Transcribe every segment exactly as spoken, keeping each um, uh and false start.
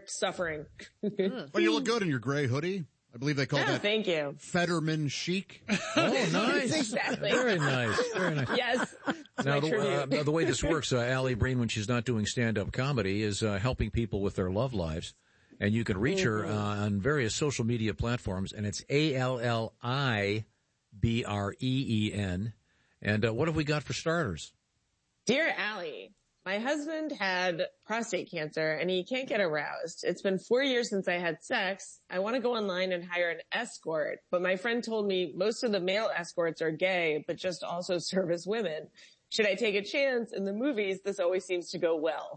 suffering. Well, you look good in your gray hoodie. I believe they call Oh, that thank you. Fetterman chic. Oh, nice. Exactly. Very nice. Very nice. Yes. Now, My the, uh, tribute. the way this works, uh, Allie Breen, when she's not doing stand-up comedy, is uh, helping people with their love lives. And you can reach her uh, on various social media platforms, and it's A L L I B R E E N. And uh, what have we got for starters? Dear Allie, my husband had prostate cancer and he can't get aroused. It's been four years since I had sex. I want to go online and hire an escort, but my friend told me most of the male escorts are gay, but just also service women. Should I take a chance? In the movies, this always seems to go well.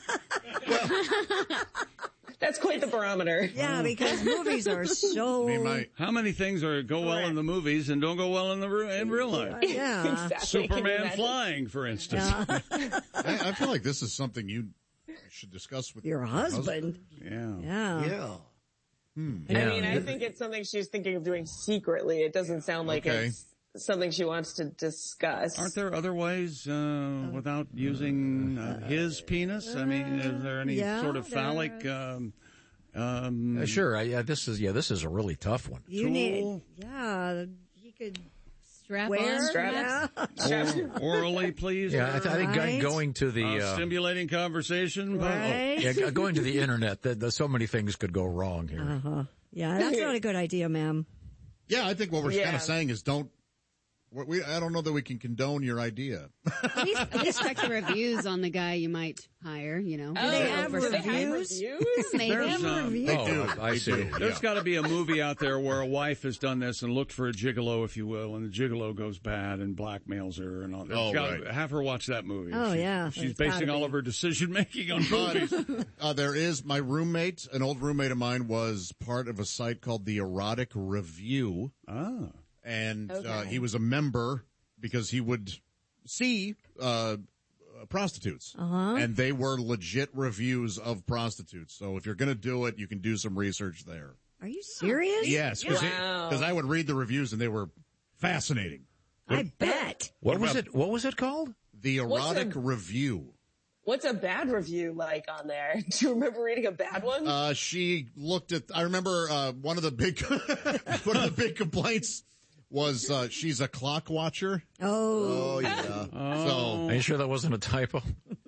That's quite the barometer. Yeah, because movies are so... I mean, my, How many things are go well in the movies and don't go well in the re- in real life? Yeah. Exactly. Can you Superman imagine? flying, for instance. Yeah. I, I feel like this is something you should discuss with Your husband. Yeah. Yeah. Yeah. Hmm. I Yeah. mean, I think it's something she's thinking of doing secretly. It doesn't sound like Okay. it's something she wants to discuss. Aren't there other ways uh, without using uh, his penis? I mean, is there any Yeah, sort of phallic? there Um, um, Uh, sure. I, yeah, this is yeah. This is a really tough one. You Tool. need... Yeah, he could... Strap Wear? on. Strap. Yeah. or- orally, please. Yeah, I, th- I think go- Right. going to the Uh, uh, stimulating conversation. Right? yeah, go- going to the internet, the, the, so many things could go wrong here. Uh-huh. Yeah, that's not a good idea, ma'am. Yeah, I think what we're Yeah. kind of saying is don't. We, I don't know that we can condone your idea. At least, at least check the reviews on the guy you might hire, you know. Oh, they Look have for do they something. have reviews? reviews? Maybe. There's, um, Reviews? They Oh, do. I They see. do. There's Yeah. got to be a movie out there where a wife has done this and looked for a gigolo, if you will, and the gigolo goes bad and blackmails her and all that. Oh, Gotta- right. Have her watch that movie. Oh, She- yeah. She's It's gotta basing all be. of her decision making on movies. Uh, there is my roommate, an old roommate of mine, was part of a site called the Erotic Review, ah. and uh, Okay. he was a member because he would see uh, prostitutes, Uh-huh. and they were legit reviews of prostitutes. So if you're going to do it, you can do some research there. Are you serious? Yes, because Wow. I would read the reviews and they were fascinating. I bet. What was it? What was it called? The What's Erotic a- Review. What's a bad review like on there? Do you remember reading a bad one? Uh, she looked at, I remember, uh, one of the big, one of the big complaints was, uh, she's a clock watcher. Oh. Oh, yeah. Oh. Are you sure that wasn't a typo?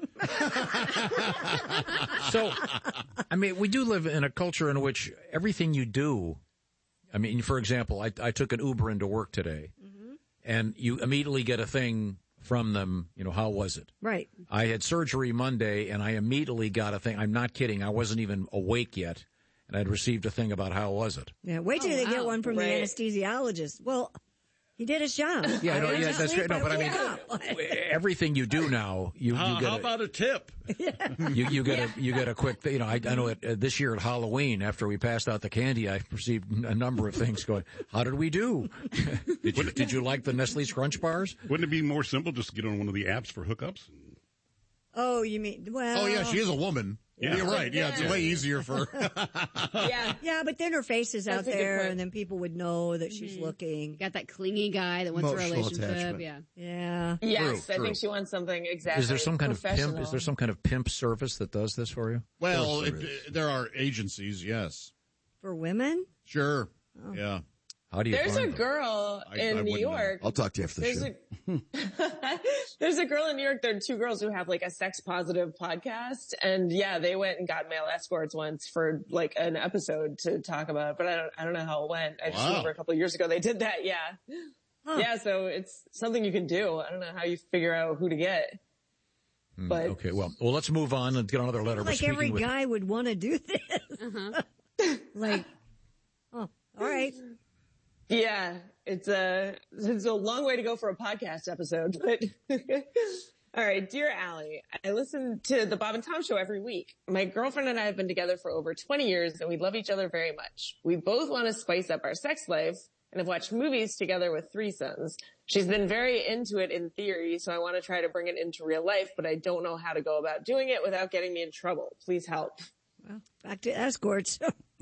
So, I mean, we do live in a culture in which everything you do, I mean, for example, I, I took an Uber into work today, and you immediately get a thing from them, you know, how was it? Right. I had surgery Monday, and I immediately got a thing. I'm not kidding. I wasn't even awake yet, and I'd received a thing about how was it. Yeah, wait till Oh, they get wow. one from Right. the anesthesiologist. Well, he did his job. Yeah, I no, went yeah, to that's sleep, great. No, but I woke mean, up. everything you do now, you, How, you get how a, about a tip? you, you get a you get a quick. You know, I, I know it, uh, this year at Halloween, after we passed out the candy, I received a number of things going. How did we do? did you did you like the Nestle Crunch bars? Wouldn't it be more simple just to get on one of the apps for hookups? Oh, you mean, well. Oh, yeah, she is a woman. Yeah. You're right. Yeah, it's Yeah. way easier for Yeah. Yeah, but then her face is out That's a good there, point. and then people would know that she's Mhm. looking. Got that clingy guy that wants a Emotional relationship. attachment. Yeah. Yeah. Yes, True, I true. think she wants something exactly. Is there some kind of pimp? professional. Is there some kind of pimp service that does this for you? Well, Of course it, there is. there are agencies, yes. For women? Sure. Oh. Yeah. How do you? There's a find them? girl I- in I New wouldn't know. York. I'll talk to you after the There's show. a there's a girl in New York. There are two girls who have like a sex positive podcast, and yeah, they went and got male escorts once for like an episode to talk about it. But I don't I don't know how it went. I just Wow. remember a couple of years ago they did that. Yeah, Huh. yeah. So it's something you can do. I don't know how you figure out who to get. Hmm, But okay, well, well, let's move on and get another letter. We're Like speaking every with- guy would want to do this. Uh-huh. Like, oh, all right. yeah, it's a it's a long way to go for a podcast episode, but. All right, dear Allie, I listen to the Bob and Tom show every week. My girlfriend and I have been together for over twenty years and we love each other very much. We both want to spice up our sex life and have watched movies together with threesomes. She's been very into it in theory, so I want to try to bring it into real life, but I don't know how to go about doing it without getting me in trouble. Please help. Well, back to escorts.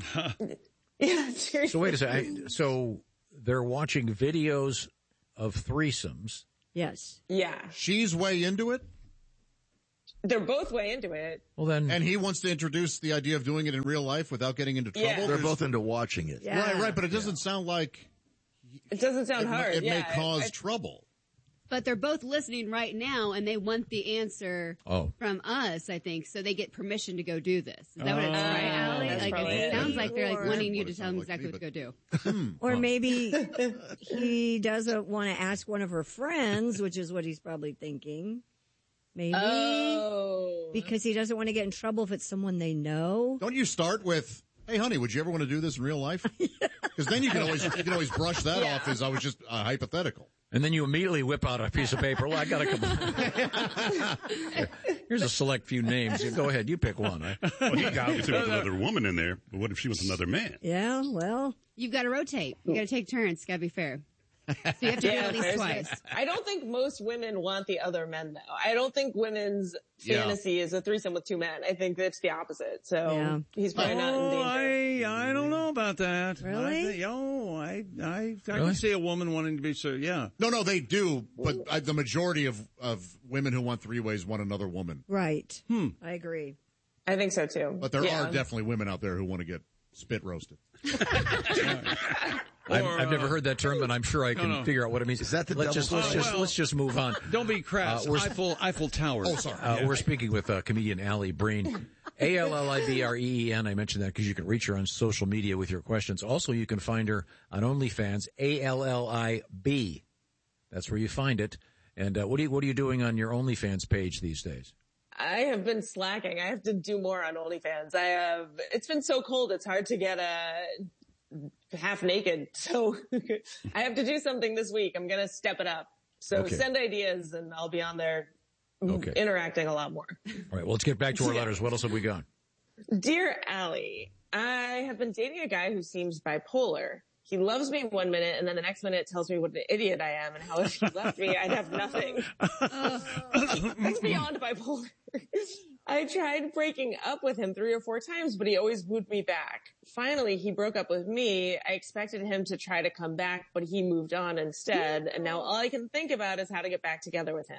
Yeah, seriously. So wait a second. I- So they're watching videos of threesomes. Yes. Yeah. She's way into it? they're both way into it. Well, then, And he wants to introduce the idea of doing it in real life without getting into trouble. Yeah. They're There's- both into watching it. Yeah. Right, right, but it doesn't sound like It doesn't sound it, hard. it yeah, may cause I, I, trouble. But they're both listening right now, and they want the answer oh, from us, I think, so they get permission to go do this. Is that what it's Oh, right, Allie? that's Like, probably it it. sounds like they're like Or- wanting you What to it tell them sounds like exactly to me, what to go do. Or maybe he doesn't want to ask one of her friends, which is what he's probably thinking. Maybe. oh. Because he doesn't want to get in trouble if it's someone they know. Don't you start with, hey, honey, would you ever want to do this in real life? Because then you can always you can always brush that Yeah. off as I was just uh, hypothetical. and then you immediately whip out a piece of paper. Well, I got a couple. Here's a select few names. You go ahead. You pick one. I, Well, he got if there was another woman in there, but what if she was another man? Yeah, well, You've got to rotate. You got to take turns. Got to be fair. So you have to do it Yeah, at least there's twice. this. I don't think most women want the other men, though. I don't think women's Yeah. fantasy is a threesome with two men. I think that's the opposite. So Yeah. he's probably not in Oh, danger. I I don't know about that. Really? I think, oh, I I I Really? can see a woman wanting to be so. Yeah. No, no, they do, but uh, the majority of, of women who want three ways want another woman. right. Hmm. I agree. I think so too. But there Yeah. are definitely women out there who want to get spit roasted. I've, Or, I've never uh, heard that term, but I'm sure I can no. figure out what it means. Is that the let's double just let's standard? just Well- let's just move on. Don't be crass. Uh, we're- Eiffel Eiffel Tower. Oh, sorry. Uh, We're speaking with uh, comedian Allie Breen, A L L I B R E E N. I mentioned that because you can reach her on social media with your questions. Also, you can find her on OnlyFans, A L L I B. That's where you find it. And uh, what are you what are you doing on your OnlyFans page these days? I have been slacking. I have to do more on OnlyFans. I have, it's been so cold. It's hard to get a half naked. So I have to do something this week. I'm going to step it up. So Okay. send ideas and I'll be on there Okay. interacting a lot more. All right, well, let's get back to our letters. What else have we got? Dear Allie, I have been dating a guy who seems bipolar. He loves me one minute and then the next minute tells me what an idiot I am and how if he left me, I'd have nothing. That's beyond bipolar. I tried breaking up with him three or four times, but he always wooed me back. Finally, he broke up with me. I expected him to try to come back, but he moved on instead. And now all I can think about is how to get back together with him.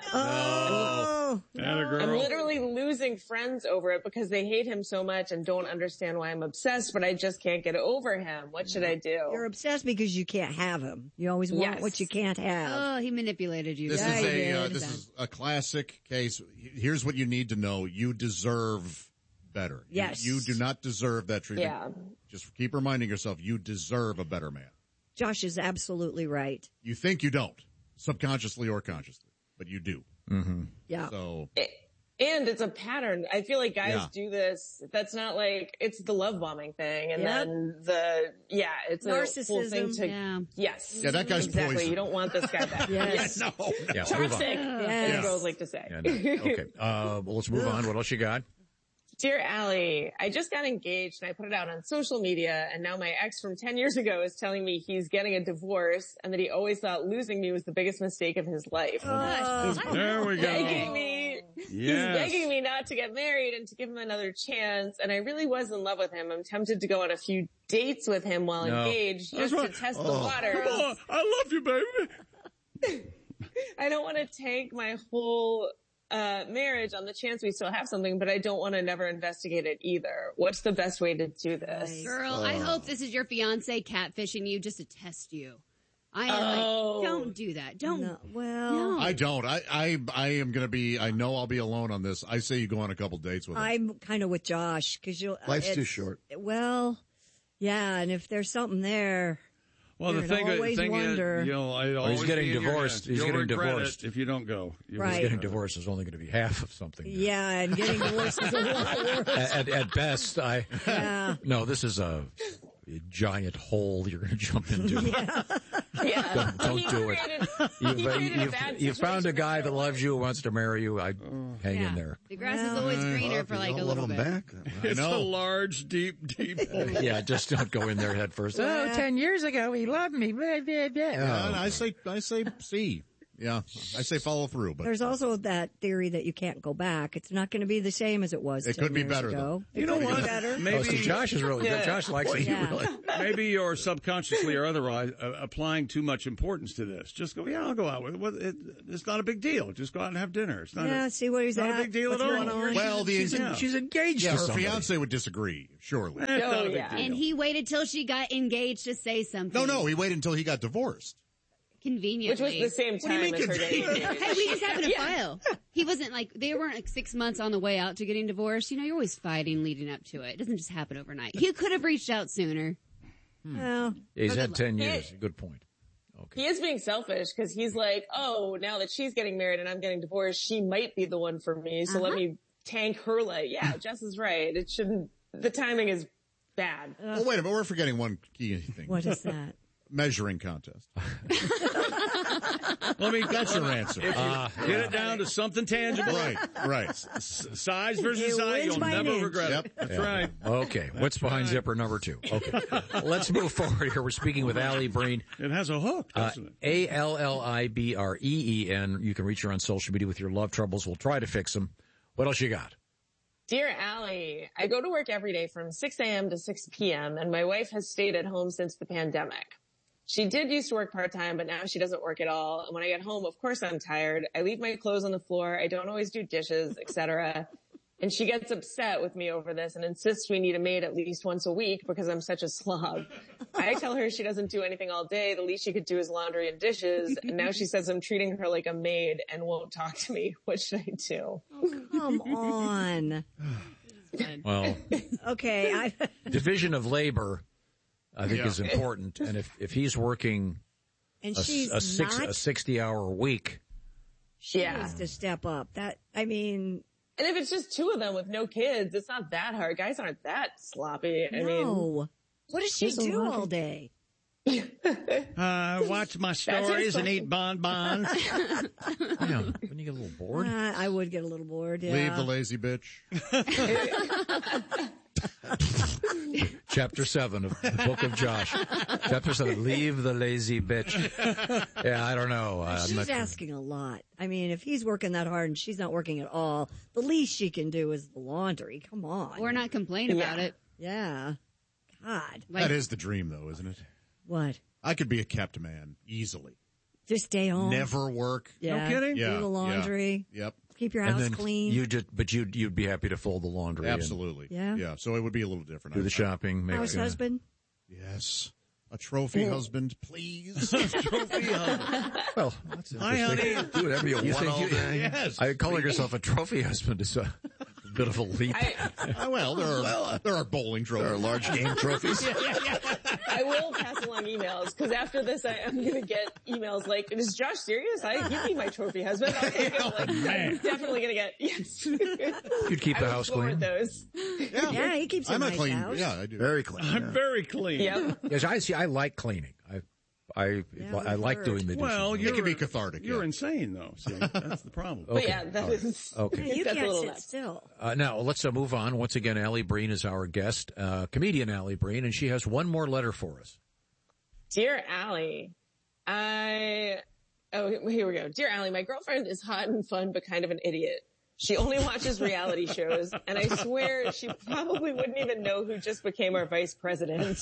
Oh, Atta girl. I'm literally losing friends over it because they hate him so much and don't understand why I'm obsessed, but I just can't get over him. What should I do? you're obsessed because you can't have him. You always want Yes. what you can't have. Oh, he manipulated you. This Yeah, is he a uh, did. this is a classic case. Here's what you need to know: you deserve better. You- Yes. you, do not deserve that treatment. Yeah. Just keep reminding yourself you deserve a better man. Josh is absolutely right. You think you don't, subconsciously or consciously, but you do. Yeah. So And it's a pattern. I feel like guys Yeah. do this. That's not like, it's the love bombing thing. And Yep. then the, yeah, it's a whole Narcissism. thing to, Yeah. yes. yeah, that guy's Exactly. poison. You don't want this guy back. Yes. no. Yeah, move on. Toxic, Yes. as girls like to say. And, uh, okay, uh, well, let's move on. What else you got? Dear Allie, I just got engaged and I put it out on social media and now my ex from ten years ago is telling me he's getting a divorce and that he always thought losing me was the biggest mistake of his life. There we begging go. me, he's Yes. begging me not to get married and to give him another chance. And I really was in love with him. I'm tempted to go on a few dates with him while No. engaged just That's to right. test the water. Oh, I love you, baby. I don't want to take my whole uh marriage on the chance we still have something, but I don't want to never investigate it either. What's the best way to do this? Girl, I hope this is your fiance catfishing you just to test you. I am Oh. like, don't do that. Don't. No, well, No. I don't. I, I, I am going to be, I know I'll be alone on this. I say you go on a couple dates with him. I'm kind of with Josh because you'll. Life's too it's- short. Well, yeah, and if there's something there, Well, the You'd thing, the always thing wonder. is, you'll, it'll he's always getting be in your divorced. hands. He's You'll getting regret divorced. it if you don't go. You'll Right. Getting divorced is only going to be half of something. yeah, and getting divorced is a lot worse. At, at best, I Yeah. no. This is a, a giant hole you're going to jump into. Yeah. Don't He do it. created- You've, he created a you've, bad you found a situation guy for that loves himself. you, wants to marry you. I hang Yeah. in there. The grass is always greener for If you like a don't love little him bit. back. I It's a know. large, deep, deep hole. Yeah, just don't go in there head first. Oh, ten years ago he loved me. Blah, blah, blah. Yeah, and Oh. I say, I say C. Yeah. I say follow through, but There's also that theory that you can't go back. It's not going to be the same as it was. It ten could be years better, ago. though. It You know could be what? Better. Maybe Oh, so Josh is really Yeah. Josh likes it. Yeah. Really. maybe you're subconsciously or otherwise uh, applying too much importance to this. Just go, yeah, I'll go out with it. Well, it. It's not a big deal. Just go out and have dinner. It's not. Yeah, a, see where he's not at. a big deal what's at all. going on. Well, the She's, Yeah. she's engaged yeah, to her somebody. fiance would disagree, surely. It's not a Oh, big yeah. deal. And he waited till she got engaged to say something. No, no, he waited until he got divorced. Conveniently. Which was the same do you time mean as her getting convenient? engaged. Hey, we just happened to file. He wasn't like, they weren't like six months on the way out to getting divorced. You know, you're always fighting leading up to it. It doesn't just happen overnight. He could have reached out sooner. Well, He's Good had luck. ten years. Good point. Okay. He is being selfish because he's like, oh, now that she's getting married and I'm getting divorced, she might be the one for me. So let me tank her life. Yeah, Jess is right. It shouldn't, the timing is bad. Well, wait a minute. We're forgetting one key thing. what is that? Measuring contest. Let me. That's your answer. Uh, Get it down to something tangible. Right, right. S- size versus It size. wins You'll by an never inch. regret Yep. it. That's Yeah. right. Okay. What's behind zipper number two? Okay. Let's move forward here. We're speaking with Allie Breen. It has a hook, Uh, doesn't it? A L L I B R E E N. You can reach her on social media with your love troubles. We'll try to fix them. What else you got? Dear Allie, I go to work every day from six a.m. to six p.m. and my wife has stayed at home since the pandemic. She did used to work part-time, but now she doesn't work at all. And when I get home, of course I'm tired. I leave my clothes on the floor. I don't always do dishes, et cetera. And she gets upset with me over this and insists we need a maid at least once a week because I'm such a slob. I tell her she doesn't do anything all day. The least she could do is laundry and dishes. And now she says I'm treating her like a maid and won't talk to me. What should I do? Come on. Well, Okay, I. division of labor, I think, Yeah. is important. And if, if he's working And a, she's a six not. a sixty hour week, She Yeah. needs to step up. That I mean, And if it's just two of them with no kids, it's not that hard. Guys aren't that sloppy. I mean, no. What does she There's a do lot of- all day? Uh, watch my stories and eat bonbons. you know, wouldn't you get a little bored? Uh, I would get a little bored. Yeah. Leave the lazy bitch. Chapter seven of the book of Josh. Chapter seven, leave the lazy bitch. Yeah, I don't know. Uh, I'm She's not sure. asking a lot. I mean, if he's working that hard and she's not working at all, the least she can do is the laundry. Come on. Or not complain about Yeah. it. Yeah. God. Like, That is the dream, though, isn't it? What? I could be a kept man easily. Just stay home. Never work. Yeah. kidding? Yeah. Do the laundry. Yeah. Yep. Keep your And house then clean. you just, but you'd you'd be happy to fold the laundry, and Absolutely. Yeah. Yeah. So it would be a little different. do I- the shopping, make House uh, husband. Yes. A trophy husband, please. Well, that's Hi, honey. Do whatever you, You want think all you- day. Yes. I calling yourself a trophy husband is a bit of a leap. I, Uh, well, there are there are bowling trophies. There are large game trophies. I will pass along emails because after this, I am going to get emails like, "Is Josh serious? I give me my trophy husband." I'm, gonna get, like, I'm definitely going to get yes. You'd keep the I house would forward clean. Those. Yeah. Yeah, he keeps a I'm a nice clean. house. Yeah, I do. Very clean. I'm very clean. Yep. Yes, I see. I like cleaning. I, I, Yeah, I we've like heard. doing the dishes. Well, It you're can be cathartic. You're yeah. insane, though. See, that's the problem. But Okay. yeah, that All right. is. Okay. Yeah, you That's a can't little sit nuts. still. Uh, now let's uh, move on. Once again, Allie Breen is our guest, uh, comedian Allie Breen, and she has one more letter for us. Dear Allie, I, oh, here we go. Dear Allie, my girlfriend is hot and fun, but kind of an idiot. She only watches reality shows, and I swear she probably wouldn't even know who just became our vice president.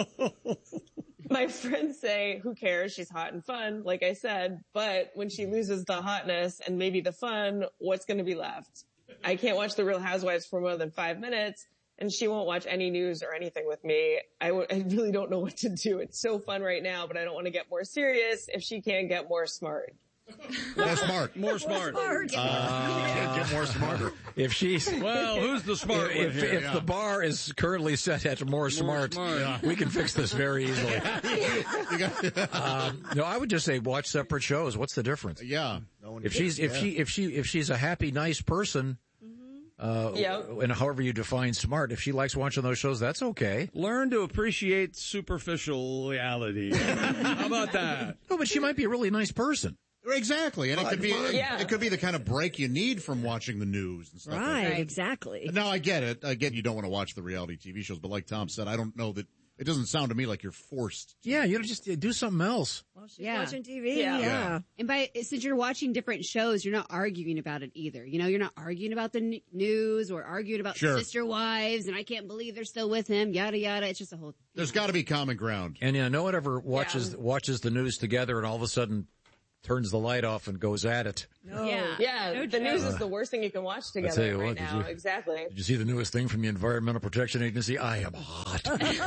My friends say, who cares? She's hot and fun, like I said, but when she loses the hotness and maybe the fun, what's going to be left? I can't watch The Real Housewives for more than five minutes, and she won't watch any news or anything with me. I, w- I really don't know what to do. It's so fun right now, but I don't want to get more serious if she can't get more smart. More smart. More smart. Smart. Can't get more smarter. If she's Well, who's the smart one if, here? if yeah. the bar is currently set at more smart, smart. Yeah. we can fix this very easily. You got- Um, no, I would just say watch separate shows. What's the difference? yeah. No one If she's if yeah. she if she if she's a happy, nice person, uh, Yep. and however you define smart, if she likes watching those shows, that's okay. Learn to appreciate superficial reality. How about that? No, but she might be a really nice person. Exactly, and it could be Yeah. it could be the kind of break you need from watching the news and stuff. Right, Like that. exactly. No, I get it. I get you don't want to watch the reality T V shows, but like Tom said, I don't know that It doesn't sound to me like you're forced. Yeah, you know, just uh, do something else. Well, she's Yeah. watching T V. Yeah. Yeah. Yeah. And by since you're watching different shows, you're not arguing about it either. You know, you're not arguing about the n- news or arguing about Sure. sister wives, and I can't believe they're still with him. Yada yada. It's just a whole. There's got to be common ground. And yeah, no one ever watches Yeah. watches the news together and all of a sudden turns the light off and goes at it. No. Yeah. Yeah, No the news joke. is the worst thing you can watch tell together you right what, did now. you- Exactly. Did you see the newest thing from the Environmental Protection Agency? I am hot.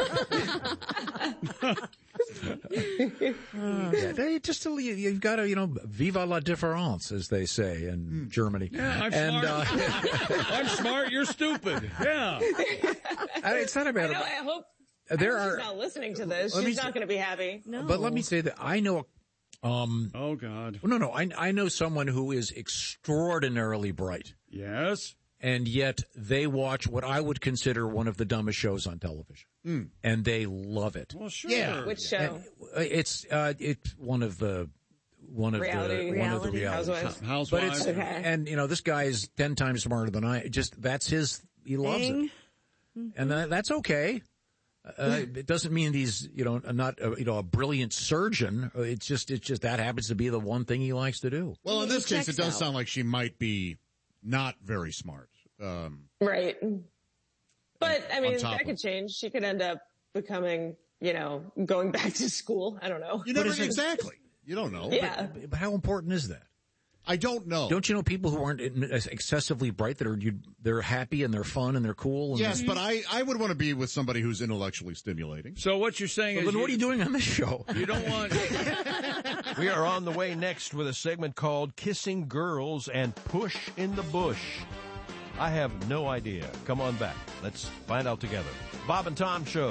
yeah, they just you- you've got to you know viva la différence, as they say in Germany. Yeah, I'm and smart. Uh, I'm smart. You're stupid. Yeah. I- it's not I about know, I hope, there I hope are, she's not listening to this. Let me She's s- not going to be happy. No. but let me say that I know. Um, Oh God. no, no, I I know someone who is extraordinarily bright. Yes. And yet they watch what I would consider one of the dumbest shows on television, Mm. and they love it. Well, sure. Yeah. Which show? And it's uh, it's one of the one of Reality. the one of the Reality. reality Housewives. shows. Housewives. But it's Okay. and you know this guy is ten times smarter than I. Just that's his. He loves Thing. it, and that, that's okay. Uh, it doesn't mean he's you know not a, you know a brilliant surgeon. It's just it's just that happens to be the one thing he likes to do. Well, in He this case, it checks does out. sound like she might be not very smart. Um, Right. But, I mean, On top that of- could change. She could end up becoming, you know, going back to school. I don't know. you never is it- exactly. You don't know. Yeah. But how important is that? I don't know. Don't you know people who aren't excessively bright that are you, they're happy and they're fun and they're cool? And Yes, but I, I would want to be with somebody who's intellectually stimulating. So what you're saying Well, is then what are you doing on this show? You don't want. We are on the way next with a segment called Kissing Girls and Push in the Bush. I have no idea. Come on back. Let's find out together. Bob and Tom Show.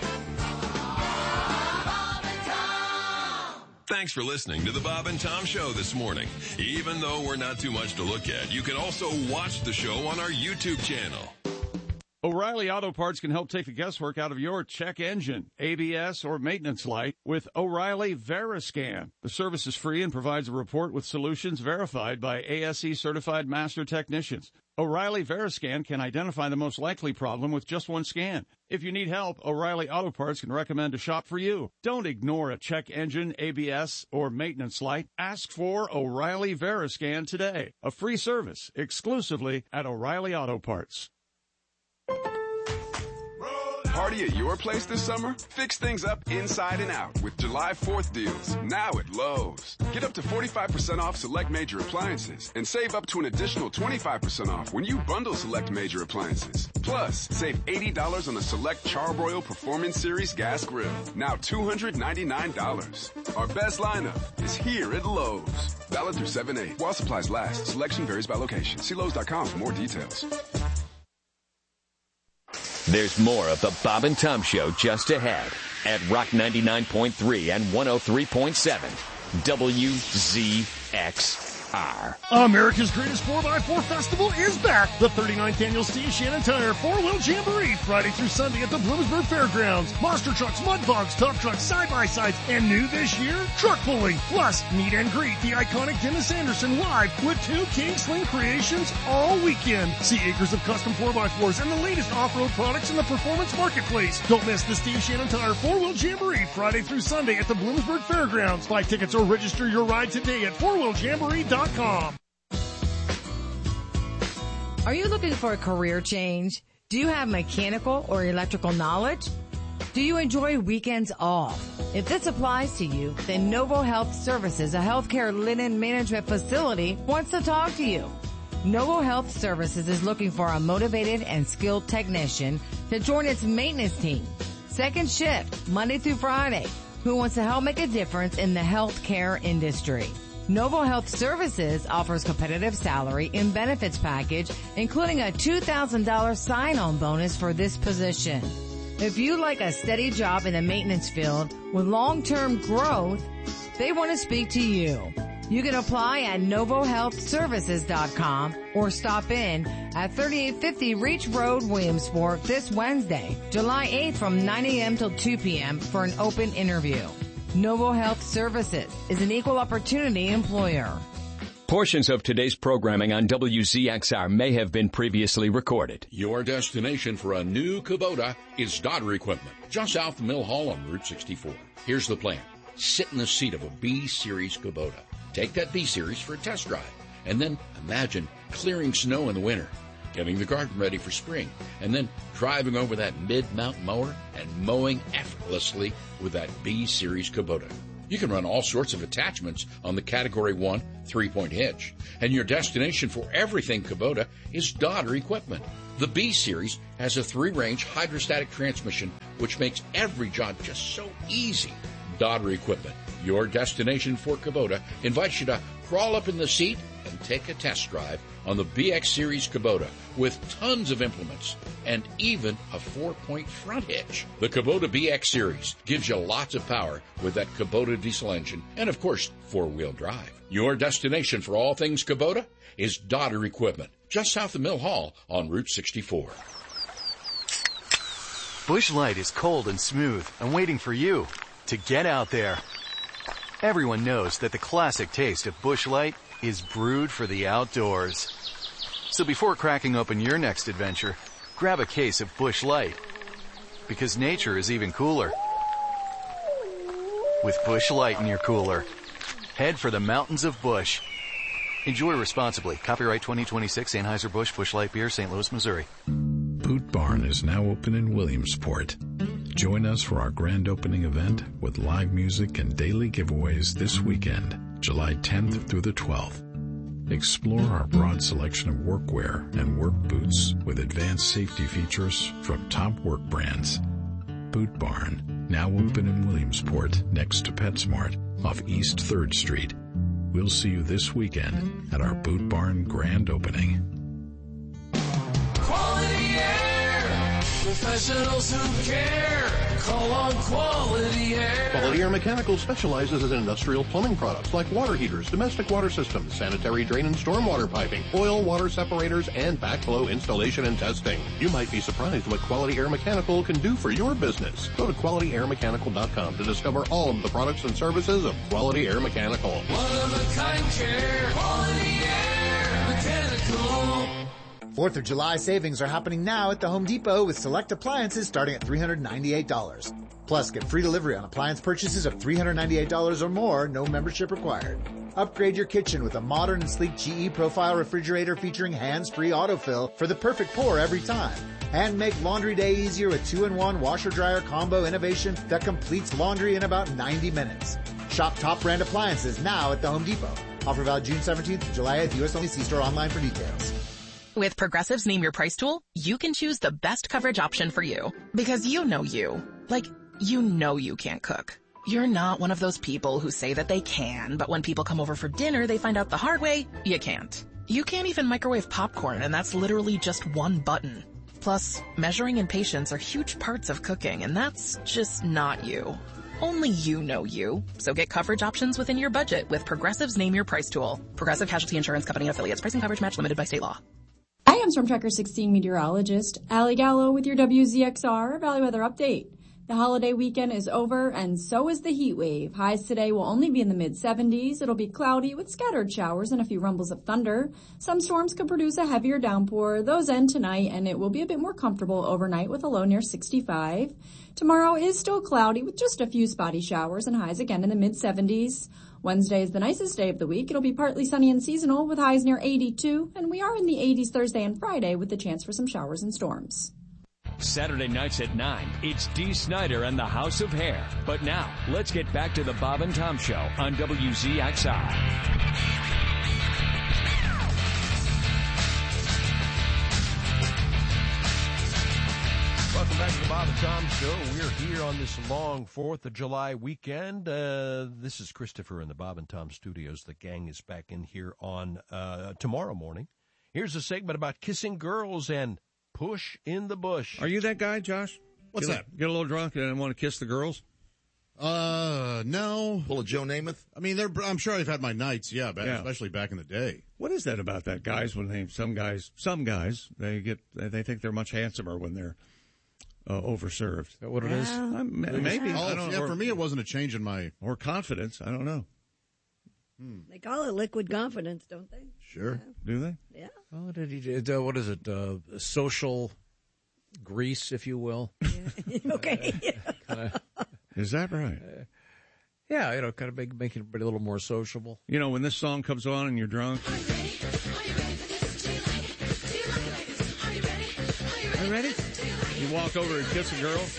Thanks for listening to the Bob and Tom Show this morning. Even though we're not too much to look at, you can also watch the show on our YouTube channel. O'Reilly Auto Parts can help take the guesswork out of your check engine, A B S, or maintenance light with O'Reilly Veriscan. The service is free and provides a report with solutions verified by A S E certified master technicians. O'Reilly Veriscan can identify the most likely problem with just one scan. If you need help, O'Reilly Auto Parts can recommend a shop for you. Don't ignore a check engine, A B S, or maintenance light. Ask for O'Reilly Veriscan today. A free service exclusively at O'Reilly Auto Parts. Party at your place this summer? Fix things up inside and out with July fourth deals, now at Lowe's. Get up to forty-five percent off select major appliances and save up to an additional twenty-five percent off when you bundle select major appliances. Plus, save eighty dollars on the select Charbroil Performance Series gas grill, now two hundred ninety-nine dollars. Our best lineup is here at Lowe's. Valid through seven eight. While supplies last, selection varies by location. See Lowe's dot com for more details. There's more of the Bob and Tom Show just ahead at Rock ninety-nine point three and one oh three point seven W Z X R. America's Greatest four by four Festival is back. The thirty-ninth Annual Steve Shannon Tire four-wheel jamboree, Friday through Sunday at the Bloomsburg Fairgrounds. Monster trucks, mud bogs, tough trucks, side-by-sides, and new this year, truck pulling. Plus, meet and greet the iconic Dennis Anderson live with two King Sling creations all weekend. See acres of custom four by fours and the latest off-road products in the performance marketplace. Don't miss the Steve Shannon Tire four-wheel jamboree, Friday through Sunday at the Bloomsburg Fairgrounds. Buy tickets or register your ride today at four wheel jamboree dot com. Are you looking for a career change? Do you have mechanical or electrical knowledge? Do you enjoy weekends off? If this applies to you, then Novo Health Services, a healthcare linen management facility, wants to talk to you. Novo Health Services is looking for a motivated and skilled technician to join its maintenance team. Second shift, Monday through Friday, who wants to help make a difference in the healthcare industry. Novo Health Services offers competitive salary and benefits package, including a two thousand dollars sign-on bonus for this position. If you like a steady job in the maintenance field with long-term growth, they want to speak to you. You can apply at novo health services dot com or stop in at thirty-eight fifty Reach Road, Williamsport this Wednesday, July eighth from nine a.m. till two p.m. for an open interview. Novo Health Services is an equal opportunity employer. Portions of today's programming on W Z X R may have been previously recorded. Your destination for a new Kubota is Dodder Equipment, just south of Mill Hall on Route sixty-four. Here's the plan. Sit in the seat of a B-Series Kubota. Take that B-Series for a test drive. And then imagine clearing snow in the winter, getting the garden ready for spring, and then driving over that mid-mountain mower and mowing effortlessly with that B-Series Kubota. You can run all sorts of attachments on the Category one three-point hitch. And your destination for everything Kubota is Dodder Equipment. The B-Series has a three-range hydrostatic transmission, which makes every job just so easy. Dodder Equipment, your destination for Kubota, invites you to crawl up in the seat and take a test drive on the B X Series Kubota with tons of implements and even a four-point front hitch. The Kubota B X Series gives you lots of power with that Kubota diesel engine and, of course, four-wheel drive. Your destination for all things Kubota is Dodder Equipment, just south of Mill Hall on Route sixty-four. Busch Light is cold and smooth and waiting for you to get out there. Everyone knows that the classic taste of Busch Light is brewed for the outdoors. So before cracking open your next adventure, grab a case of Busch Light. Because nature is even cooler with Busch Light in your cooler. Head for the mountains of Busch. Enjoy responsibly. Copyright twenty twenty-six Anheuser-Busch Busch Light Beer, Saint Louis, Missouri. Boot Barn is now open in Williamsport. Join us for our grand opening event with live music and daily giveaways this weekend, July tenth through the twelfth. Explore our broad selection of workwear and work boots with advanced safety features from top work brands. Boot Barn, now open in Williamsport next to PetSmart off East third Street. We'll see you this weekend at our Boot Barn grand opening. Quality Air, professionals who care. Call on Quality Air. Quality Air Mechanical specializes in industrial plumbing products like water heaters, domestic water systems, sanitary drain and stormwater piping, oil water separators, and backflow installation and testing. You might be surprised what Quality Air Mechanical can do for your business. Go to quality air mechanical dot com to discover all of the products and services of Quality Air Mechanical. One of a kind care. Quality Air Mechanical. Fourth of July savings are happening now at the Home Depot with select appliances starting at three hundred ninety-eight dollars. Plus, get free delivery on appliance purchases of three hundred ninety-eight dollars or more, no membership required. Upgrade your kitchen with a modern and sleek G E Profile refrigerator featuring hands-free autofill for the perfect pour every time. And make laundry day easier with two in one washer-dryer combo innovation that completes laundry in about ninety minutes. Shop top brand appliances now at the Home Depot. Offer valid June seventeenth to July eighth. U S only. See store online for details. With Progressive's Name Your Price tool, you can choose the best coverage option for you. Because you know you. Like, you know you can't cook. You're not one of those people who say that they can, but when people come over for dinner, they find out the hard way, you can't. You can't even microwave popcorn, and that's literally just one button. Plus, measuring and patience are huge parts of cooking, and that's just not you. Only you know you. So get coverage options within your budget with Progressive's Name Your Price tool. Progressive Casualty Insurance Company and affiliates. Pricing coverage match limited by state law. I am Storm Tracker sixteen meteorologist Allie Gallo with your W Z X R Valley Weather Update. The holiday weekend is over, and so is the heat wave. Highs today will only be in the mid seventies. It'll be cloudy with scattered showers and a few rumbles of thunder. Some storms could produce a heavier downpour. Those end tonight, and it will be a bit more comfortable overnight with a low near sixty-five. Tomorrow is still cloudy with just a few spotty showers and highs again in the mid seventies. Wednesday is the nicest day of the week. It'll be partly sunny and seasonal with highs near eighty-two, and we are in the eighties Thursday and Friday with the chance for some showers and storms. Saturday nights at nine, it's Dee Snider and the House of Hair. But now, let's get back to the Bob and Tom Show on W Z X R. Welcome back to the Bob and Tom Show. We're here on this long fourth of July weekend. Uh, this is Christopher in the Bob and Tom studios. The gang is back in here on uh, tomorrow morning. Here's a segment about kissing girls and push in the bush. Are you that guy, Josh? What's get that? A, get a little drunk and want to kiss the girls? Uh, no. Pull a Joe Namath? I mean, they're, I'm sure I've had my nights, yeah, back, Yeah. especially back in the day. What is that about that, guys? When they some guys, some guys, they get they think they're much handsomer when they're uh, overserved. Is that what it is? Well, I'm, maybe. Oh, I don't yeah, know. for me, it wasn't a change in my... Or confidence. I don't know. They call it liquid confidence, don't they? Sure. Do they? Yeah. Oh, did he? Uh, what is it? Uh, social grease, if you will. Okay. Kinda, Is that right? Uh, yeah, you know, kind of make, making everybody a little more sociable. You know, when this song comes on and you're drunk. Are you ready? You walk over and kiss a girl.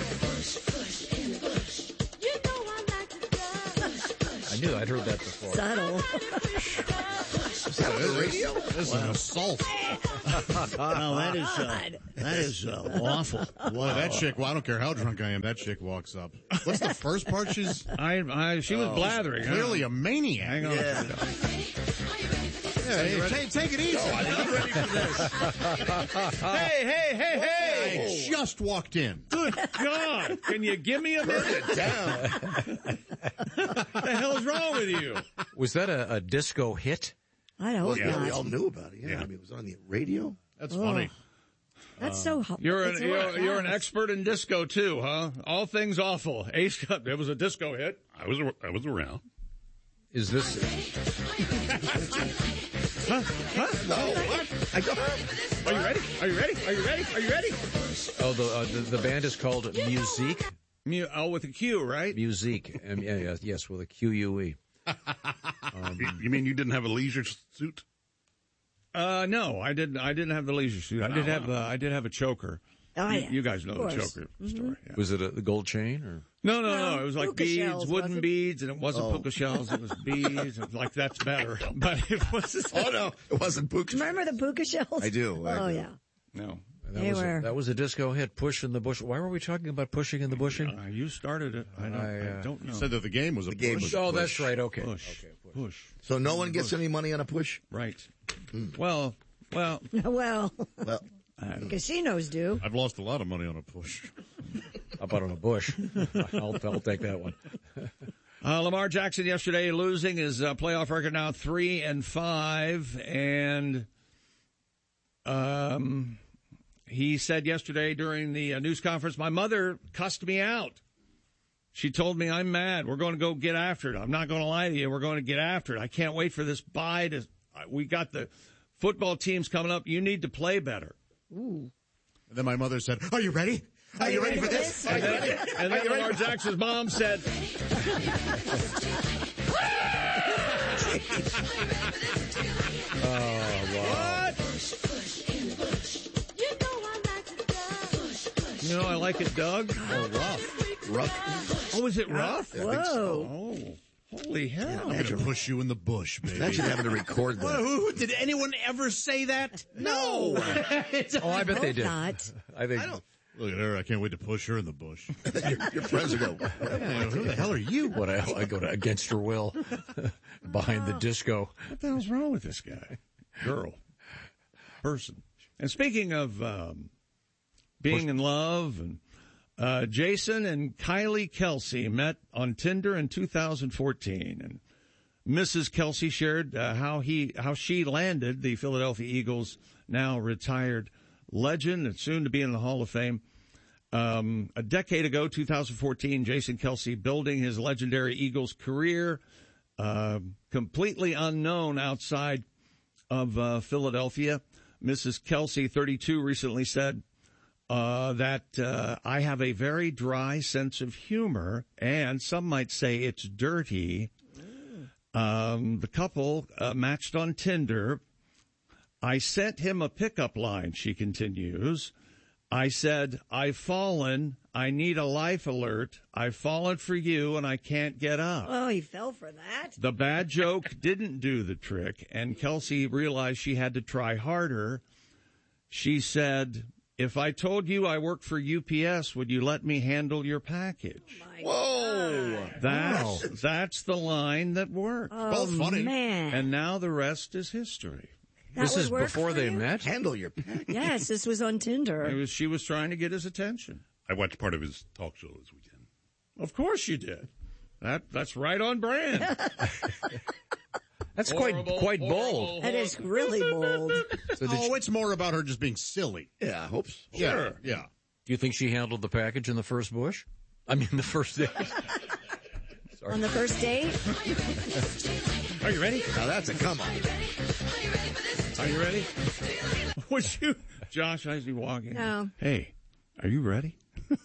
I knew I'd heard that before. Subtle. Is that on the radio? This is an assault. No, that is uh, that is uh, awful. Boy, that chick, well, I don't care how drunk I am, that chick walks up. What's the first part? She's I, I she was oh, blathering. Clearly huh? a maniac. Hang on. Yeah. Yeah, hey, take, take it easy. No, I'm not ready for this. Hey, hey, hey, hey! I just walked in. Good God! Can you give me a minute? It down. What the hell's wrong with you? Was that a, a disco hit? I hope Well, yeah, not. we all knew about it. Yeah, Yeah. I mean, it was on the radio. That's Oh. funny. That's so hot. You're an It's you're, really you're an fast. expert in disco too, huh? All things awful. Ace Cup. It was a disco hit. I was I was around. Is this? Huh? Huh? No, what? I don't. Are you ready? Are you ready? Are you ready? Are you ready? Oh, the uh, the, the band is called Musique. Mu- oh, with a Q, right? Musique. Um, yeah, yeah, yes, with a Q U E. Um, you, you mean you didn't have a leisure suit? Uh, no, I didn't. I didn't have the leisure suit. I did No, have. Uh, I did have a choker. Oh, you, yeah. you guys know Of the course. choker Mhm. story. Yeah. Was it a, the gold chain or? No, no, No, no. It was like puka beads, shells, wooden wasn't it? beads, and it wasn't Oh. puka shells. It was beads. It was like that's better, but it was. Oh no, it wasn't puka. Remember the puka shells? I do. I Oh, do. yeah. No. That They was were- a, that was a disco hit. Push in the bush. Why were we talking about pushing in the bushing? Uh, you started it. I don't, I, I, uh, don't know. Said that the game was a The game push. was- Oh, push. that's right. Okay. Push. Okay. Push. Push. So no one gets any money on a push. Right. Well, well, Well, Well, I don't casinos do. I've lost a lot of money on a push. How about on a bush? I'll, I'll take that one. Uh, Lamar Jackson yesterday losing his uh, playoff record now three and five, and um, he said yesterday during the uh, news conference, "My mother cussed me out. She told me I'm mad. We're going to go get after it. I'm not going to lie to you. We're going to get after it. I can't wait for this bye to. Uh, we got the football teams coming up. You need to play better." Ooh. And then my mother said, "Are you ready? Are, you ready, for this? And then, and then Lamar Jackson's mom said, Oh, wow. "What? You know, I like it, Doug." oh, rough, rough. Oh, is it rough? I think so. Oh, holy hell! I'm going to push you in the bush, baby." Imagine having to record that. Who, did anyone ever say that? No. Oh, I bet they Hope did. not. I think. Look at her. I can't wait to push her in the bush. your, your friends will go. Yeah, who the hell are you? What I, I go to against her will, behind the disco. What the hell's wrong with this guy? Girl. Person. And speaking of um, being in love, and uh, Jason and Kylie Kelsey met on Tinder in two thousand fourteen. And Missus Kelsey shared uh, how he how she landed the Philadelphia Eagles' now retired legend and soon to be in the Hall of Fame. Um, a decade ago, two thousand fourteen, Jason Kelsey building his legendary Eagles career, uh, completely unknown outside of uh, Philadelphia. Missus Kelsey, thirty-two, recently said uh, that uh, I have a very dry sense of humor, and some might say it's dirty. Um, the couple uh, matched on Tinder. I sent him a pickup line, she continues. I said, "I've fallen. I need a life alert. I've fallen for you and I can't get up." Oh, he fell for that. The bad joke didn't do the trick, and Kelsey realized she had to try harder. She said, "If I told you I worked for U P S, would you let me handle your package?" Whoa. That's, Wow. that's the line that worked. Oh, Both funny. man. And now the rest is history. That This would is work before for they you? met? Handle your package. Yes, this was on It Tinder. was, she was trying to get his attention. I watched part of his talk show this weekend. Of course you did. That That's right on brand. That's Horrible, quite quite bold. horrible, That is really bold. So did Oh, she- it's more about her just being silly. Yeah, I hope so. Yeah, yeah. do you think she handled the package in the first bush? I mean, the first day. On the first date? Are you ready? Now that's a come on. Are you ready? Would you, Josh, as you walk in? No. Hey, are you ready?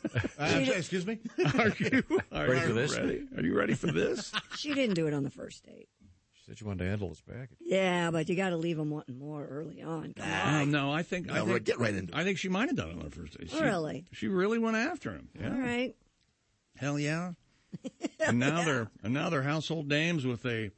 Uh, excuse me? Are you are Ready you for this? Ready? Are you ready for this? She didn't do it on the first date. She said you wanted to handle his package. Yeah, but you got to leave them wanting more early on. Come Oh, on. no, I think, I No, think get right into it. I think she might have done it on the first date. She, Really? She really went after him. Yeah. All right. Hell yeah. And now they're and now they're household names with a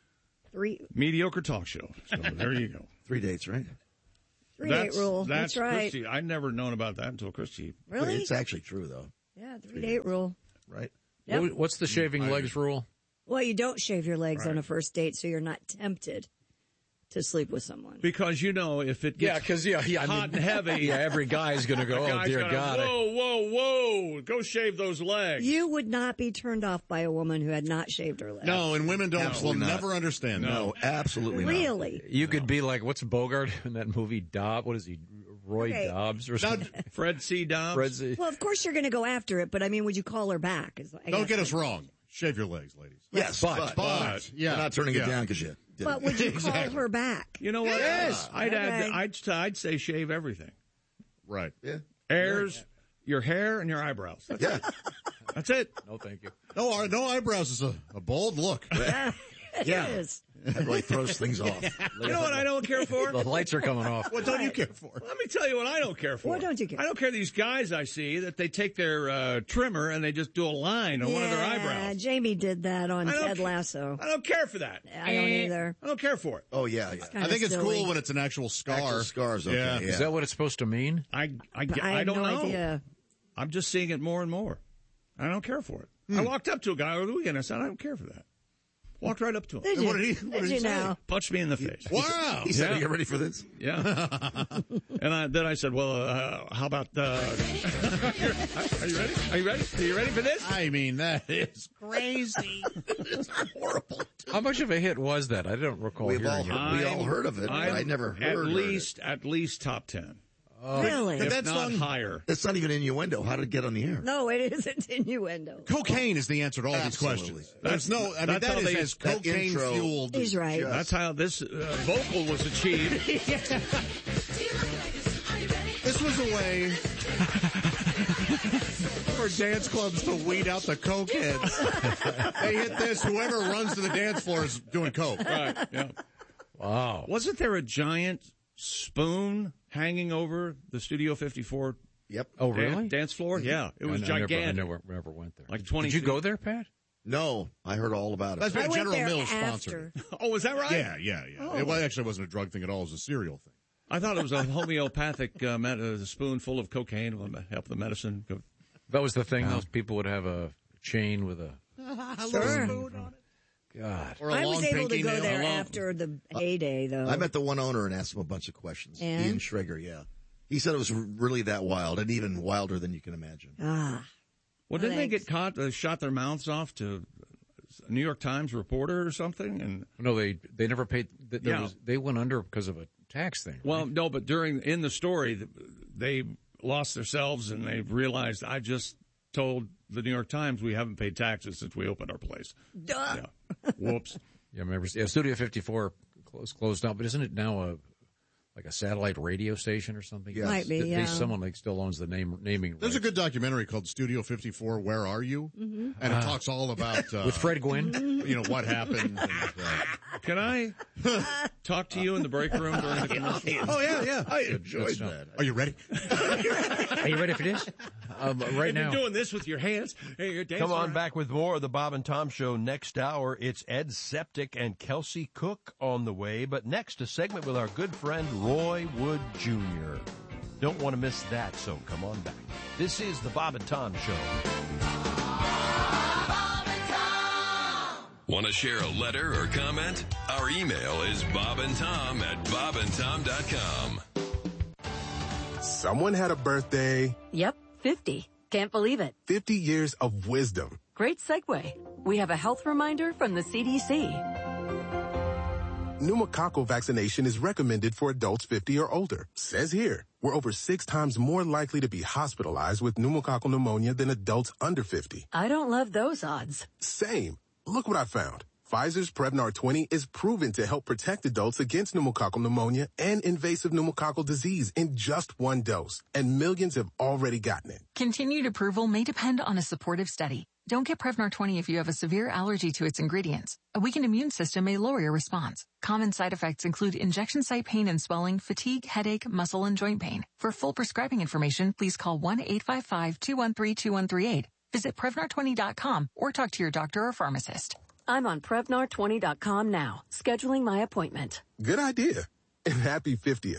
Three mediocre talk show. So there you go. Three dates, right? three That's date rule. That's, That's right. Christy. I'd never known about that until Christy. Really? It's actually true, though. Yeah, three date rule. Right? Yep. What- What's the shaving legs rule? Well, you don't shave your legs Right. on a first date, so you're not tempted to sleep with someone. Because you know if it Yeah, gets because yeah, yeah, I hot mean, and heavy, yeah, every guy's going to go, the oh guy's dear gonna, God. I- Whoa, whoa, whoa! Go shave those legs. You would not be turned off by a woman who had not shaved her legs. No, and women don't will Absolutely not. never understand. No, No. absolutely not. Really? You could be like, what's Bogart in that movie? Dobb? What is he? Roy Okay. Dobbs or Now, something? Fred C. Dobbs. Fred Z. Well, of course you're going to go after it, but I mean, would you call her back? Is- I don't guess- get us wrong. Shave your legs, ladies. Yes, But- but, But, yeah. you're not turning yeah. it down because you did But it. would you call Exactly. her back? You know what? Yes. I'd add. Okay. I'd I'd say shave everything. Right. Yeah. Hairs, your hair, and your eyebrows. That's Yeah. it. That's it. No, thank you. No, our- no eyebrows is a, a bold look. Yeah. It Yeah. is. That really throws things off. You know what I don't care for? The lights are coming off. What don't you care for? Let me tell you what I don't care for. What don't you care I don't care these guys I see that they take their uh, trimmer and they just do a line on one of their Yeah, eyebrows. Jamie did that on I don't Ted ca- Lasso. I don't care for that. I don't Eh, either. I don't care for it. Oh, yeah, yeah. Kinda I think it's silly. cool when it's an actual scar. Actual scars, okay, Yeah. yeah. Is that what it's supposed to mean? I I, I I have don't no know. idea. I'm just seeing it more and more. I don't care for it. I walked up to a guy over the weekend. I said, I don't care for that. Walked right up to him. Did And you, what did he- what did did he you say? know? Punched me in the face. Wow. He said, Yeah. "Are you ready for this?" Yeah. And I, then I said, well, uh, how about, uh, are you ready? Are you ready? Are you ready for this? I mean, that is crazy. It's horrible. How much of a hit was that? I don't recall We've all hearing heard, it. we all heard of it. but I I'm never heard At heard least, at least top ten. Really? But If that's not not- higher. It's not even innuendo. How did it get on the air? No, it isn't innuendo. Cocaine is the answer to all Absolutely. these questions. There's no, I mean, That's that how is they- as that cocaine intro- fueled. He's right. That's how this uh, vocal was achieved. This was a way for dance clubs to weed out the cokeheads. They hit this, whoever runs to the dance floor is doing coke. Right, yeah. Wow. Wasn't there a giant spoon hanging over the Studio fifty-four Yep. Oh, dan- really? dance floor? Yeah, it was I never- gigantic. I never, never went there. Like twenty Did you feet. go there, Pat? No, I heard all about it. That's I been went General there Mills after. sponsored. Oh, was that right? Yeah, yeah, yeah. Oh. It wa- actually wasn't a drug thing at all. It was a cereal thing. I thought it was a homeopathic uh, med- a spoonful of cocaine will help the medicine. Go- That was the thing. Those people would have a chain with a Sure. God. Or a I long was able to pinky go nail. there A long- after the heyday, though. I met the one owner and asked him a bunch of questions. And? Ian Schrager, yeah. He said it was really that wild and even wilder than you can imagine. Ah. Well, didn't they Thanks. get caught? They shot their mouths off to a New York Times reporter or something, and No, they they never paid. th- There Yeah. was, they went under because of a tax thing. right? well, no, but during in the story, they lost themselves and they realized I just told the New York Times we haven't paid taxes since we opened our place. Duh. Yeah. Whoops. Yeah, I remember. Yeah, Studio fifty-four closed closed down, but isn't it now a like a satellite radio station or something? Yes. Might be, They- yeah. Someone like still owns the name naming. There's a rights. good documentary called Studio fifty-four, Where Are You? Mm-hmm. And it Ah. talks all about... Uh, with Fred Gwynn. You know, what happened. And, uh, Can I talk to you in the break room during the commercial? oh, yeah, yeah. I Good enjoyed stuff. that. Are you ready? Are you ready for this? Um, right You've now. been doing this with your hands. Hey, you're dancing Come on around. back with more of the Bob and Tom Show next hour. It's Ed Septic and Kelsey Cook on the way. But next, a segment with our good friend Roy Wood Junior Don't want to miss that, so come on back. This is the Bob and Tom Show. Want to share a letter or comment? Our email is bobandtom at bobandtom dot com. Someone had a birthday. Yep, fifty. Can't believe it. fifty years of wisdom. Great segue. We have a health reminder from the C D C. Pneumococcal vaccination is recommended for adults fifty or older. Says here, we're over six times more likely to be hospitalized with pneumococcal pneumonia than adults under fifty. I don't love those odds. Same. Look what I found. Pfizer's Prevnar twenty is proven to help protect adults against pneumococcal pneumonia and invasive pneumococcal disease in just one dose, and millions have already gotten it. Continued approval may depend on a supportive study. Don't get Prevnar twenty if you have a severe allergy to its ingredients. A weakened immune system may lower your response. Common side effects include injection site pain and swelling, fatigue, headache, muscle, and joint pain. For full prescribing information, please call one eight five five, two one three, two one three eight. Visit Prevnar twenty dot com or talk to your doctor or pharmacist. I'm on Prevnar twenty dot com now, scheduling my appointment. Good idea. And happy fiftieth.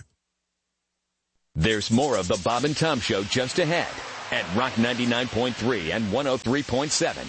There's more of the Bob and Tom Show just ahead at Rock ninety-nine point three and one oh three point seven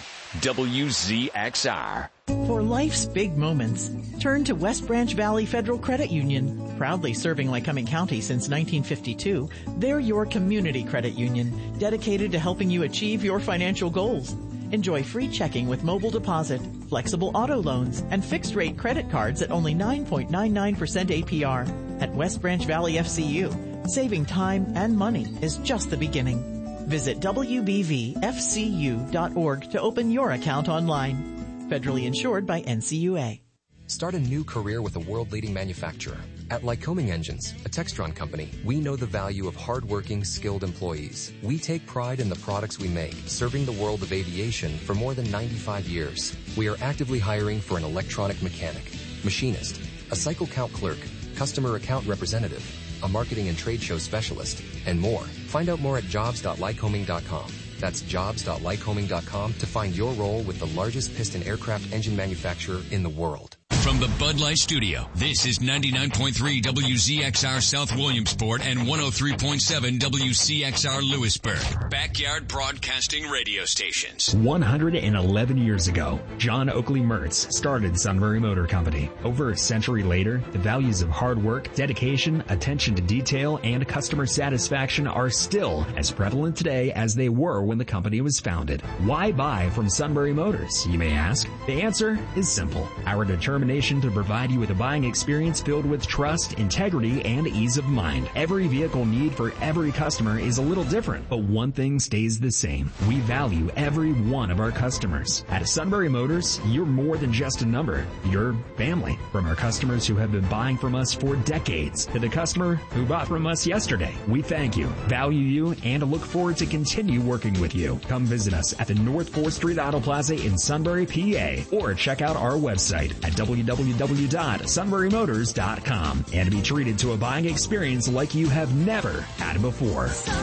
W Z X R. For life's big moments, turn to West Branch Valley Federal Credit Union. Proudly serving Lycoming County since nineteen fifty-two, they're your community credit union, dedicated to helping you achieve your financial goals. Enjoy free checking with mobile deposit, flexible auto loans, and fixed-rate credit cards at only nine point nine nine percent A P R. At West Branch Valley F C U, saving time and money is just the beginning. Visit W B V F C U dot org to open your account online. Federally insured by N C U A. Start a new career with a world-leading manufacturer. At Lycoming Engines, a Textron company, we know the value of hardworking, skilled employees. We take pride in the products we make, serving the world of aviation for more than ninety-five years. We are actively hiring for an electronic mechanic, machinist, a cycle count clerk, customer account representative, a marketing and trade show specialist, and more. Find out more at jobs dot lycoming dot com. That's jobs dot lycoming dot com to find your role with the largest piston aircraft engine manufacturer in the world. From the Bud Light Studio, this is ninety-nine point three W Z X R South Williamsport and one oh three point seven W C X R Lewisburg. Backyard Broadcasting Radio Stations. one hundred eleven years ago, John Oakley Mertz started Sunbury Motor Company. Over a century later, the values of hard work, dedication, attention to detail, and customer satisfaction are still as prevalent today as they were when the company was founded. Why buy from Sunbury Motors, you may ask? The answer is simple. Our determination to provide you with a buying experience filled with trust, integrity, and ease of mind. Every vehicle need for every customer is a little different, but one thing stays the same. We value every one of our customers. At Sunbury Motors, you're more than just a number. You're family. From our customers who have been buying from us for decades to the customer who bought from us yesterday, we thank you, value you, and look forward to continue working with you. Come visit us at the North fourth Street Auto Plaza in Sunbury, P A, or check out our website at w w w dot sunbury motors dot com and be treated to a buying experience like you have never had before.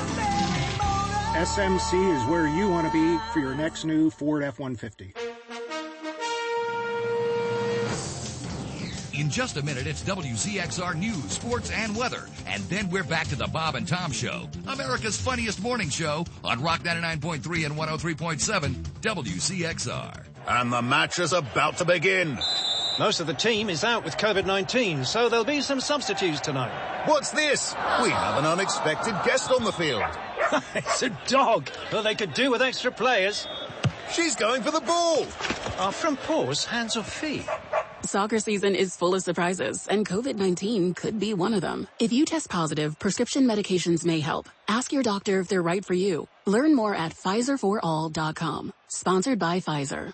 S M C is where you want to be for your next new Ford F one fifty. In just a minute, it's W Z X R News, Sports, and Weather. And then we're back to the Bob and Tom Show, America's funniest morning show on Rock ninety-nine point three and one oh three point seven W Z X R. And the match is about to begin. Most of the team is out with COVID nineteen, so there'll be some substitutes tonight. What's this? We have an unexpected guest on the field. It's a dog. Well, they could do with extra players. She's going for the ball. Our front paws, hands or feet? Soccer season is full of surprises, and COVID nineteen could be one of them. If you test positive, prescription medications may help. Ask your doctor if they're right for you. Learn more at Pfizer for all dot com. Sponsored by Pfizer.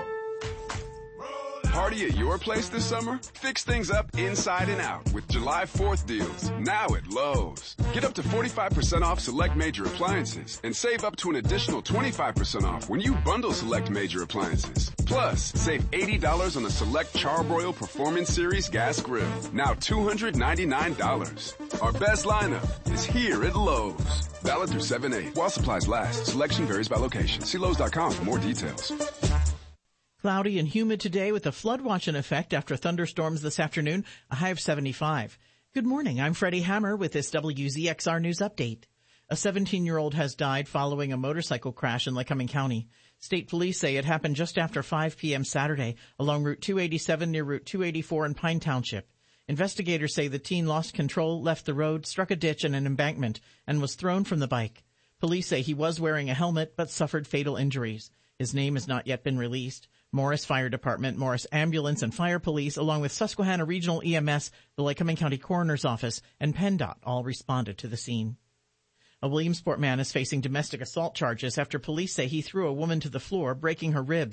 Party at your place this summer? Fix things up inside and out with July fourth deals, now at Lowe's. Get up to forty-five percent off select major appliances and save up to an additional twenty-five percent off when you bundle select major appliances. Plus, save eighty dollars on the select Charbroil Performance Series gas grill, now two hundred ninety-nine dollars. Our best lineup is here at Lowe's. Valid through seven eight. While supplies last, selection varies by location. See Lowe's dot com for more details. Cloudy and humid today with a flood watch in effect after thunderstorms this afternoon, a high of seventy-five. Good morning, I'm Freddie Hammer with this W Z X R News Update. A seventeen-year-old has died following a motorcycle crash in Lycoming County. State police say it happened just after five p.m. Saturday along Route two eighty-seven near Route two eighty-four in Pine Township. Investigators say the teen lost control, left the road, struck a ditch and an embankment, and was thrown from the bike. Police say he was wearing a helmet but suffered fatal injuries. His name has not yet been released. Morris Fire Department, Morris Ambulance and Fire Police, along with Susquehanna Regional E M S, the Lycoming County Coroner's Office, and PennDOT all responded to the scene. A Williamsport man is facing domestic assault charges after police say he threw a woman to the floor, breaking her ribs.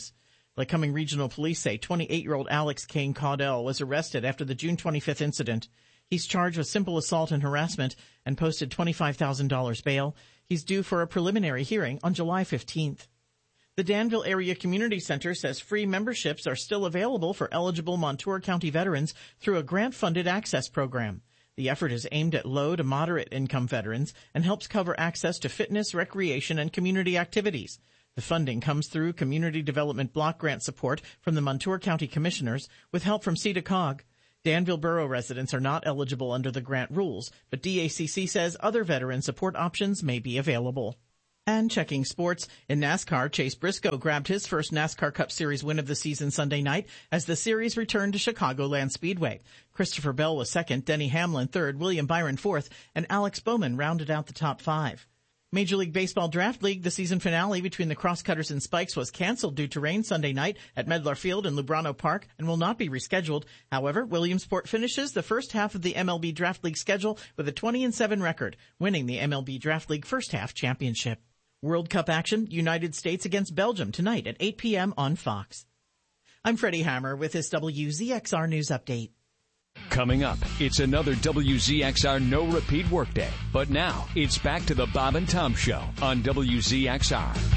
Lycoming Regional Police say twenty-eight-year-old Alex Kane Caudell was arrested after the June twenty-fifth incident. He's charged with simple assault and harassment and posted twenty-five thousand dollars bail. He's due for a preliminary hearing on July fifteenth. The Danville Area Community Center says free memberships are still available for eligible Montour County veterans through a grant-funded access program. The effort is aimed at low to moderate income veterans and helps cover access to fitness, recreation, and community activities. The funding comes through Community Development Block Grant support from the Montour County Commissioners with help from C D C O G. Danville Borough residents are not eligible under the grant rules, but D A C C says other veteran support options may be available. And checking sports, in NASCAR, Chase Briscoe grabbed his first NASCAR Cup Series win of the season Sunday night as the series returned to Chicagoland Speedway. Christopher Bell was second, Denny Hamlin third, William Byron fourth, and Alex Bowman rounded out the top five. Major League Baseball Draft League, the season finale between the Crosscutters and Spikes was canceled due to rain Sunday night at Medlar Field and Lubrano Park and will not be rescheduled. However, Williamsport finishes the first half of the M L B Draft League schedule with a twenty and seven record, winning the M L B Draft League first half championship. World Cup action, United States against Belgium tonight at eight p.m. on Fox. I'm Freddie Hammer with this W Z X R News Update. Coming up, it's another W Z X R no repeat workday. But now, it's back to the Bob and Tom Show on W Z X R.